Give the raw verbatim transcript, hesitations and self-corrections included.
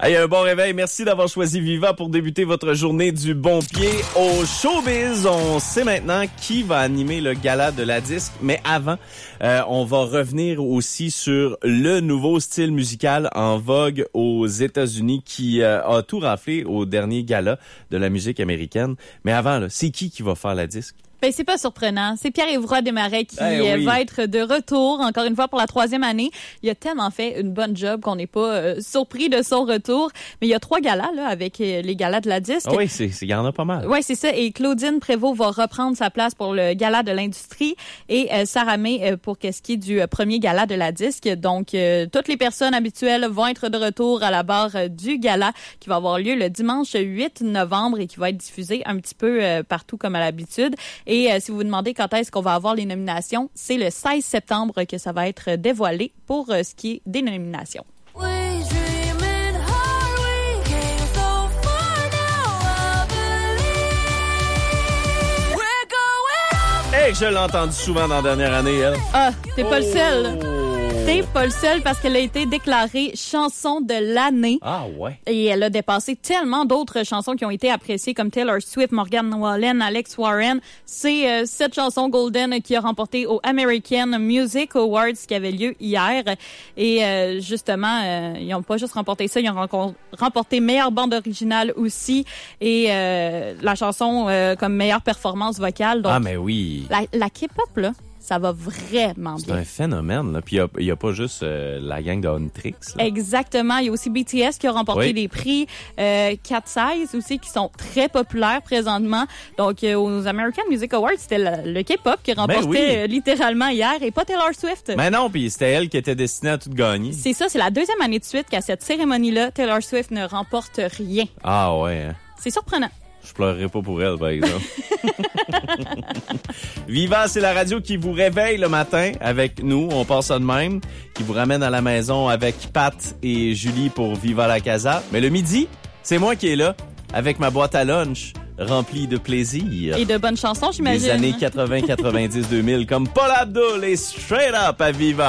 Hey, un bon réveil. Merci d'avoir choisi Viva pour débuter votre journée du bon pied au showbiz. On sait maintenant qui va animer le gala de la disque. Mais avant, euh, on va revenir aussi sur le nouveau style musical en vogue aux États-Unis qui euh, a tout raflé au dernier gala de la musique américaine. Mais avant, là, c'est qui qui va faire la disque? Ben, c'est pas surprenant. C'est Pierre-Yves Roy Desmarais qui hey, oui. va être de retour, encore une fois, pour la troisième année. Il a tellement fait une bonne job qu'on n'est pas euh, surpris de son retour. Mais il y a trois galas, là, avec euh, les galas de la disque. Ah oui, c'est, c'est, il y en a pas mal. Oui, c'est ça. Et Claudine Prévost va reprendre sa place pour le gala de l'industrie et euh, Sarah May euh, pour qu'est-ce qui est du euh, premier gala de la disque. Donc, euh, toutes les personnes habituelles vont être de retour à la barre euh, du gala qui va avoir lieu le dimanche huit novembre et qui va être diffusé un petit peu euh, partout comme à l'habitude. Et euh, si vous vous demandez quand est-ce qu'on va avoir les nominations, c'est le seize septembre que ça va être dévoilé pour euh, ce qui est des nominations. Hey, je l'ai entendu souvent dans la dernière année, elle. Ah, t'es pas oh. le seul. T'es pas le seul parce qu'elle a été déclarée chanson de l'année. Ah ouais. Et elle a dépassé tellement d'autres chansons qui ont été appréciées comme Taylor Swift, Morgan Wallen, Alex Warren. C'est euh, cette chanson Golden qui a remporté au American Music Awards qui avait lieu hier. Et euh, justement, euh, ils ont pas juste remporté ça, ils ont rencon- remporté meilleure bande originale aussi et euh, la chanson euh, comme meilleure performance vocale. Donc, ah mais oui. La, la K-pop là. Ça va vraiment bien. C'est un phénomène, là. Puis il n'y a, a pas juste euh, la gang de Huntrix. Là. Exactement. Il y a aussi B T S qui a remporté oui. des prix. Euh, Cat Size aussi qui sont très populaires présentement. Donc, euh, aux American Music Awards, c'était le, le K-pop qui remportait ben oui. euh, littéralement hier et pas Taylor Swift. Mais non, puis c'était elle qui était destinée à tout gagner. C'est ça, c'est la deuxième année de suite qu'à cette cérémonie-là, Taylor Swift ne remporte rien. Ah ouais. Hein. C'est surprenant. Je pleurerai pas pour elle, par exemple. Viva, c'est la radio qui vous réveille le matin avec nous. On passe ça de même. Qui vous ramène à la maison avec Pat et Julie pour Viva la Casa. Mais le midi, c'est moi qui est là avec ma boîte à lunch remplie de plaisir. Et de bonnes chansons, j'imagine. Des années quatre-vingts, quatre-vingt-dix, deux mille comme Paul Abdul et Straight Up à Viva.